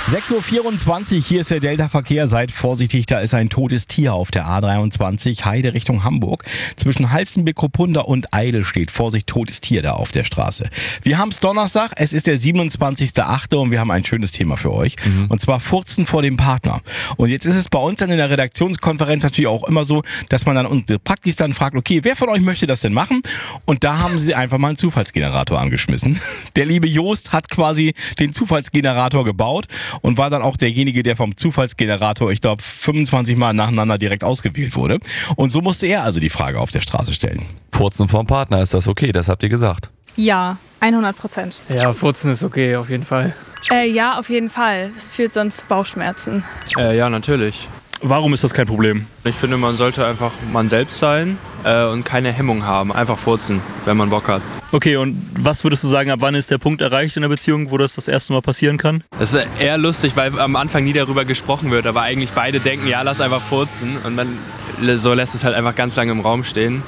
6:24 Uhr, hier ist der Delta-Verkehr. Seid vorsichtig, da ist ein totes Tier auf der A23, Heide Richtung Hamburg. Zwischen Halstenbeck-Ruppunda und Eidel steht, Vorsicht, totes Tier da auf der Straße. Wir haben es Donnerstag, es ist der 27.08. und wir haben ein schönes Thema für euch. Und zwar Furzen vor dem Partner. Und jetzt ist es bei uns dann in der Redaktionskonferenz natürlich auch immer so, dass man dann unsere Praktis dann fragt, okay, wer von euch möchte das denn machen? Und da haben sie einfach mal einen Zufallsgenerator angeschmissen. Der liebe Jost hat quasi den Zufallsgenerator gebaut und war dann auch derjenige, der vom Zufallsgenerator, ich glaube, 25 Mal nacheinander direkt ausgewählt wurde. Und so musste er also die Frage auf der Straße stellen. Furzen vom Partner, ist das okay? Das habt ihr gesagt. Ja, 100%. Ja, Furzen ist okay, auf jeden Fall. Ja, auf jeden Fall. Das fühlt sonst Bauchschmerzen. Ja, natürlich. Warum ist das kein Problem? Ich finde, man sollte einfach man selbst sein und keine Hemmung haben. Einfach furzen, wenn man Bock hat. Okay, und was würdest du sagen, ab wann ist der Punkt erreicht in der Beziehung, wo das erste Mal passieren kann? Das ist eher lustig, weil am Anfang nie darüber gesprochen wird, aber eigentlich beide denken, ja, lass einfach furzen. Und man so lässt es halt einfach ganz lange im Raum stehen.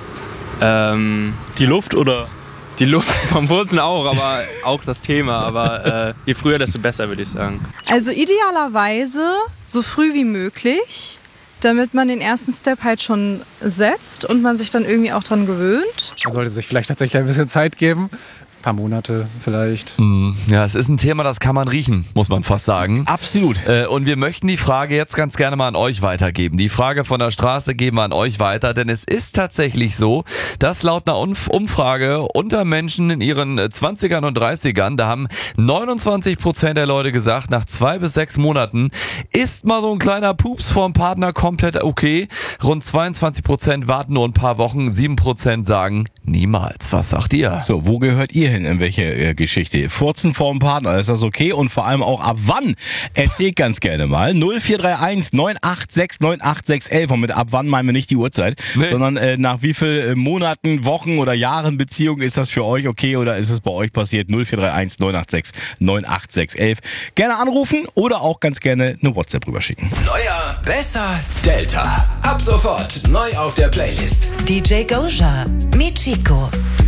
Die Luft oder? Die Luft vom Furzen auch, aber auch das Thema. Aber je früher, desto besser, würde ich sagen. Also idealerweise so früh wie möglich, damit man den ersten Step halt schon setzt und man sich dann irgendwie auch dran gewöhnt. Man sollte sich vielleicht tatsächlich ein bisschen Zeit geben. Ein paar Monate vielleicht. Ja, es ist ein Thema, das kann man riechen, muss man fast sagen. Absolut. Und wir möchten die Frage jetzt ganz gerne mal an euch weitergeben. Die Frage von der Straße geben wir an euch weiter, denn es ist tatsächlich so, dass laut einer Umfrage unter Menschen in ihren 20ern und 30ern, da haben 29% der Leute gesagt, nach 2 bis 6 Monaten ist mal so ein kleiner Pups vom Partner komplett okay. Rund 22% warten nur ein paar Wochen, 7% sagen niemals. Was sagt ihr? So, wo gehört ihr hin, in welche Geschichte? Furzen vor dem Partner, ist das okay? Und vor allem auch ab wann? Erzählt ganz gerne mal. 0431 986 98611. Und mit ab wann meinen wir nicht die Uhrzeit, sondern nach wie viel Monaten, Wochen oder Jahren Beziehung ist das für euch okay oder ist es bei euch passiert? 0431 986 98611. Gerne anrufen oder auch ganz gerne eine WhatsApp rüberschicken. Neuer, besser, Delta. Ab sofort neu auf der Playlist. DJ Goja, Michiko.